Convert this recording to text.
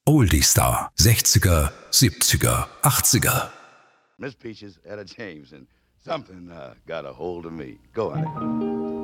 Oldie Star, 60er, 70er, 80er. Miss Peaches, Etta James, and something got a hold of me. Go on it.